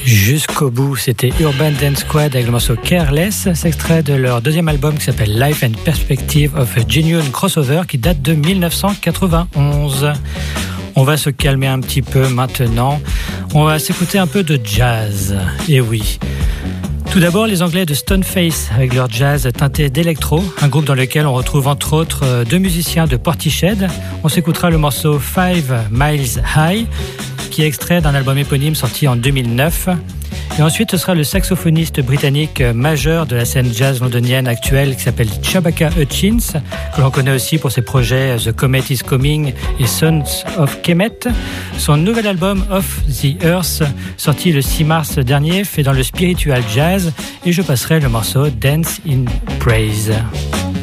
Jusqu'au bout, c'était Urban Dance Squad avec le morceau Careless, c'est extrait de leur deuxième album qui s'appelle Life and Perspective of a Genuine Crossover qui date de 1991. On va se calmer un petit peu maintenant, on va s'écouter un peu de jazz, et oui. Tout d'abord, les Anglais de Stoneface avec leur jazz teinté d'électro, un groupe dans lequel on retrouve entre autres deux musiciens de Portishead. On s'écoutera le morceau 5 Miles High, qui est extrait d'un album éponyme sorti en 2009. Et ensuite, ce sera le saxophoniste britannique majeur de la scène jazz londonienne actuelle qui s'appelle Shabaka Hutchins, que l'on connaît aussi pour ses projets The Comet is Coming et Sons of Kemet. Son nouvel album Off the Earth, sorti le 6 mars dernier, fait dans le spiritual jazz, et je passerai le morceau Dance in Praise.